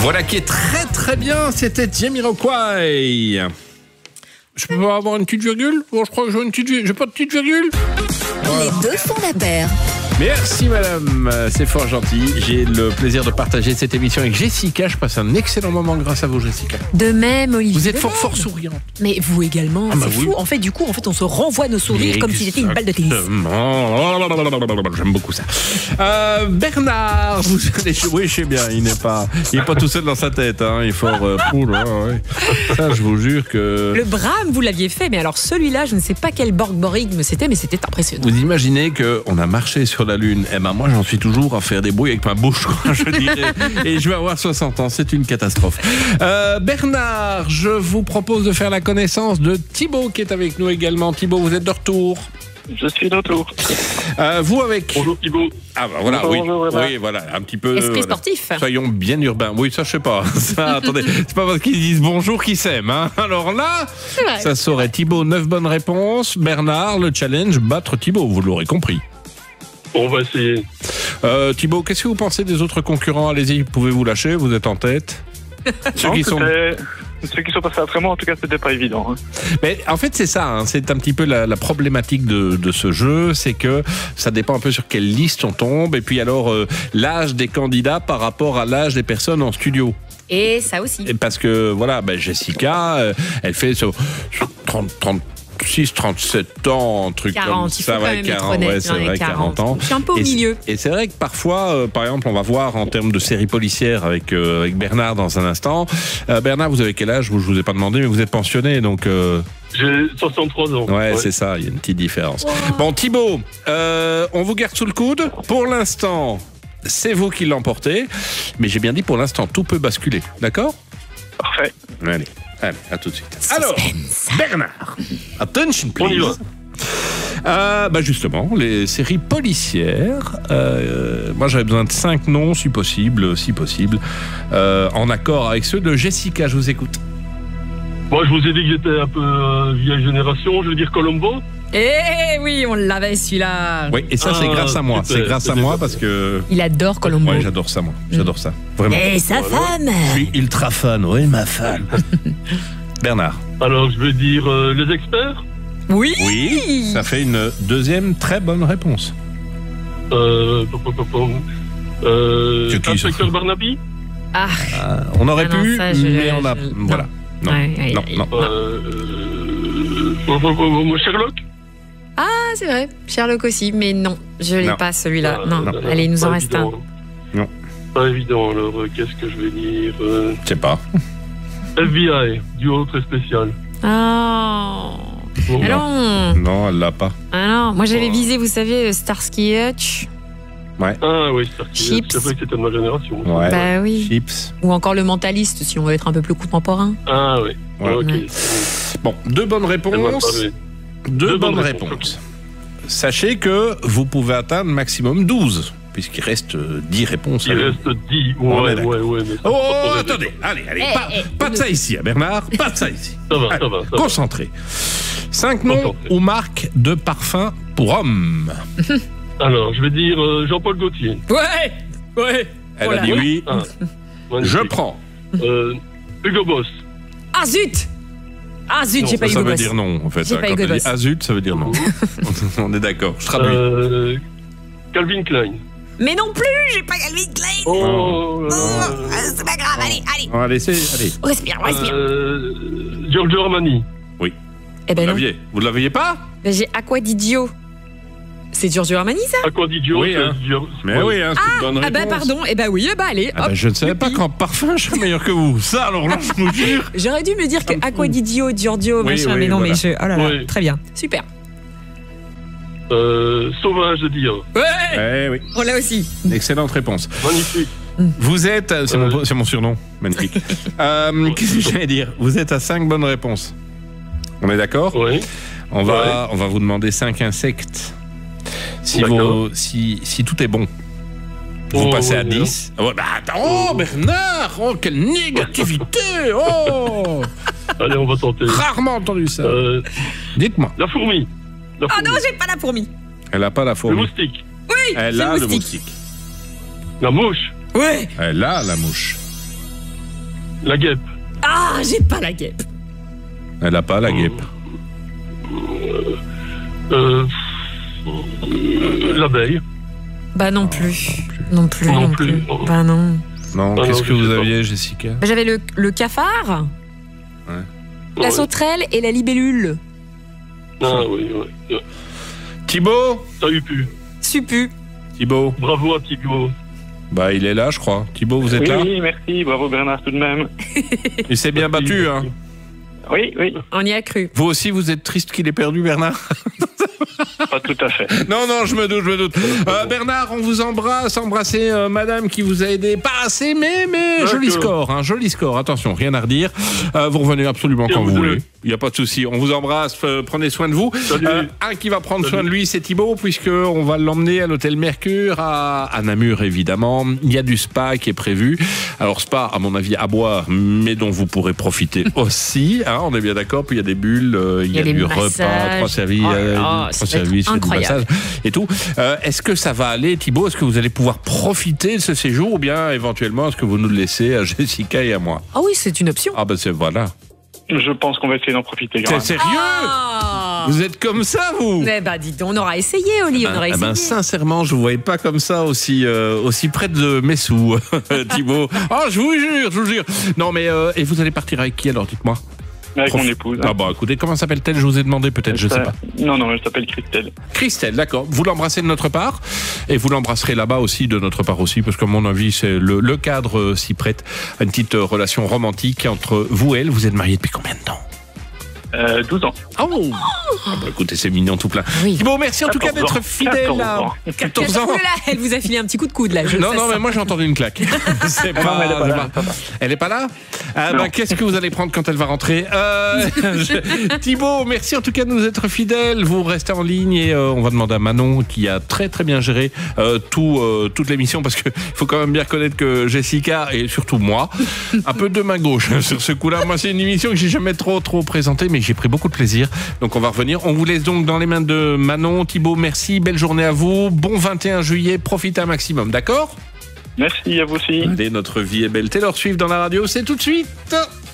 Voilà qui est très très bien, c'était Jamiroquai. Je peux pas avoir une petite virgule? Bon, je crois que j'ai une petite virgule. J'ai pas de petite virgule? Voilà. Les deux font la paire. Merci madame, c'est fort gentil. J'ai le plaisir de partager cette émission avec Jessica. Je passe un excellent moment grâce à vous, Jessica. De même, Olivier. Vous êtes fort souriante. Mais vous également, c'est fou. En fait, on se renvoie nos sourires comme si c'était une balle de tennis. J'aime beaucoup ça. Bernard, vous allez... Oui, je sais bien, il n'est pas tout seul dans sa tête. Hein. Il est fort... ouais. Ça, je vous jure que... Le Brahms, vous l'aviez fait, mais alors celui-là, je ne sais pas quel borg-borigme c'était, mais c'était impressionnant. Vous imaginez qu'on a marché sur la Lune. Eh ben moi, j'en suis toujours à faire des bruits avec ma bouche, quoi, je dirais. Et je vais avoir 60 ans. C'est une catastrophe. Bernard, je vous propose de faire la connaissance de Thibaut qui est avec nous également. Thibaut, vous êtes de retour? Je suis de retour. Vous avec... Bonjour Thibaut. Ah bah voilà, bonjour, oui, voilà, un petit peu... Esprit sportif. Soyons bien urbains. Oui, ça je sais pas. Ça, attendez, c'est pas parce qu'ils disent bonjour qu'ils s'aiment. Hein. Alors là, ça saurait. Thibaut, 9 bonnes réponses. Bernard, le challenge, battre Thibaut, vous l'aurez compris. On va essayer. Thibaut, qu'est-ce que vous pensez des autres concurrents? Allez-y, pouvez-vous lâcher, vous êtes en tête. Ceux qui sont passés après moi, en tout cas, c'était pas évident. Hein. Mais en fait, c'est ça, hein, c'est un petit peu la problématique de ce jeu, c'est que ça dépend un peu sur quelle liste on tombe, et puis alors l'âge des candidats par rapport à l'âge des personnes en studio. Et ça aussi. Et parce que, voilà, Jessica, elle fait sur 36, 37 ans, un truc 40, comme ça, ouais, 40, ouais, c'est vrai, 40 ans. Je suis un peu au milieu. Et c'est vrai que parfois, par exemple, on va voir en termes de série policière avec Bernard dans un instant. Bernard, vous avez quel âge? Je vous ai pas demandé, mais vous êtes pensionné, donc... J'ai 63 ans. Ouais, c'est ça, il y a une petite différence. Wow. Bon, Thibaut, on vous garde sous le coude. Pour l'instant, c'est vous qui l'emportez. Mais j'ai bien dit, pour l'instant, tout peut basculer. D'accord? Parfait. Allez, à tout de suite. Alors, Bernard, attention please. Justement, les séries policières. Moi, j'avais besoin de 5 noms, si possible, en accord avec ceux de Jessica. Je vous écoute. Moi, je vous ai dit que j'étais un peu vieille génération. Je veux dire Colombo. Eh oui, on l'avait celui-là. Oui, et ça, c'est grâce à moi. C'est grâce à moi parce que... Il adore Colombo. Oui, j'adore ça, moi. J'adore ça. Vraiment. Et sa femme. Je suis ultra fan, oui, ma femme. Bernard. Alors, je vais dire les experts. Oui. Oui, ça fait une deuxième très bonne réponse. Inspecteur Barnaby. On aurait pu, mais on a... Voilà. Non. Sherlock. Ah, c'est vrai. Sherlock aussi, mais non, je l'ai pas celui-là. Non. Allez, il nous en reste un. Non. Pas évident, alors qu'est-ce que je vais dire Je sais pas. FBI, duo très spécial. Ah. Oh. Non, elle l'a pas. Ah non, moi j'avais visé, vous savez, Starsky et Hutch. Ouais. Ah oui, Starsky et Hutch. C'est vrai que c'était de ma génération. Ouais. Bah oui. Chips. Ou encore le Mentaliste, si on veut être un peu plus contemporain. Ah oui. Ouais. Ok. Bon, 2 bonnes réponses. 2 bonnes réponses. Sachez que vous pouvez atteindre maximum 12, puisqu'il reste 10 réponses. Il reste 10, ouais. Mais attendez, allez, pas de ça ici, Bernard, pas de ça ici. Ça va. Concentré. 5 noms ou marques de parfum pour hommes. Alors, je vais dire Jean-Paul Gaultier. Ouais. Elle a dit oui. Je prends. Hugo Boss. Ah zut, j'ai pas Hugo Boss. Ça veut dire non, en fait. Quand elle dit ah zut, ça veut dire non. On est d'accord, je traduis. Calvin Klein. Mais non plus, j'ai pas Calvin Klein. C'est pas grave, allez. On va laisser, allez. Respire. Giorgio Armani. Oui. Eh ben non. Vous l'aviez pas? J'ai Aqua di Gio. C'est Giorgio Armani, ça? Aqua di Gio. Oui, mais oui, c'est une bonne réponse. Pardon. allez. Hop, je ne savais pas qu'en parfum, je serais meilleur que vous. Ça, alors là, je vous jure. J'aurais dû me dire que Aqua di Gio, Giorgio, machin, mais non, voilà. Oh là là, très bien. Super. Sauvage de Dior. Ouais. Oui. On l'a aussi. Excellente réponse. Magnifique. Vous êtes... C'est mon surnom. Magnifique. Qu'est-ce que j'allais dire? Vous êtes à 5 bonnes réponses. On est d'accord? Oui. On va vous demander 5 insectes. Si tout est bon, vous passez à 10. Bernard! Oh, quelle négativité! Allez, on va tenter. Rarement entendu ça. Dites-moi. La fourmi. Ah non, j'ai pas la fourmi. Elle a pas la fourmi. Le moustique. Oui, elle a le moustique. La mouche. Oui. Elle a la mouche. La guêpe. Ah, j'ai pas la guêpe. Elle a pas la guêpe. L'abeille. Bah non plus. Non plus. Bah non. Non, Ah qu'est-ce non, que je vous sais pas. aviez, Jessica? Bah, j'avais le cafard, la Ouais. sauterelle et la libellule. Ah oui. Thibaut? T'as eu pu. Supu. Thibaut? Bravo à Thibaut. Bah, il est là, je crois. Thibaut, vous êtes Oui, là? oui, merci. Bravo Bernard tout de même. Il s'est bien battu, hein? Oui, oui, On y a cru. Vous aussi, vous êtes triste qu'il ait perdu, Bernard? pas tout à fait. Non, je me doute. Bernard, on vous embrasse. Embrassez madame qui vous a aidé. Pas assez, mais joli score. Joli score. Attention, rien à redire. Vous revenez absolument quand vous voulez. Il n'y a pas de souci. On vous embrasse. Prenez soin de vous. Un qui va prendre soin de lui, c'est Thibaut, puisqu'on va l'emmener à l'hôtel Mercure à Namur, évidemment. Il y a du spa qui est prévu. Alors, spa, à mon avis, à boire, mais dont vous pourrez profiter aussi. On est bien d'accord. Puis il y a des bulles, il y a du repas, 3 services. Il y a du massage et tout. Est-ce que ça va aller, Thibaut? Est-ce que vous allez pouvoir profiter de ce séjour ou bien éventuellement est-ce que vous nous le laissez à Jessica et à moi? Ah oui, c'est une option. Ah ben voilà. Je pense qu'on va essayer d'en profiter. C'est sérieux? Vous êtes comme ça, vous? Eh ben, dites donc, on aura essayé, Oli, on aura essayé. Sincèrement, je vous voyais pas comme ça aussi près de mes sous, Thibaut. Je vous jure. Non, mais et vous allez partir avec qui alors? Dites-moi. Avec mon épouse. Ah bon, écoutez, comment s'appelle-t-elle? Je vous ai demandé peut-être, je sais pas. Non, elle s'appelle Christelle. Christelle, d'accord. Vous l'embrassez de notre part et vous l'embrasserez là-bas aussi de notre part aussi, parce qu'à mon avis, c'est le cadre s'y prête à une petite relation romantique entre vous et elle. Vous êtes mariés depuis combien de temps? 12 ans. Oh écoutez, c'est mignon tout plein. Oui. Thibaut, merci en tout cas d'être fidèle. 14 ans. Elle vous a filé un petit coup de coude, là. Non, mais moi j'ai entendu une claque. C'est pas, elle est pas là. Qu'est-ce que vous allez prendre quand elle va rentrer? Thibaut, merci en tout cas de nous être fidèles. Vous restez en ligne et on va demander à Manon qui a très très bien géré toute l'émission, parce que faut quand même bien reconnaître que Jessica et surtout moi, un peu de main gauche sur ce coup-là. Moi, c'est une émission que j'ai jamais trop présentée, mais j'ai pris beaucoup de plaisir. Donc on va revenir. On vous laisse donc dans les mains de Manon. Thibaut, merci. Belle journée à vous. Bon 21 juillet. Profitez un maximum. D'accord? Merci à vous aussi. Allez, notre vie est belle. Taylor Swift dans la radio, c'est tout de suite.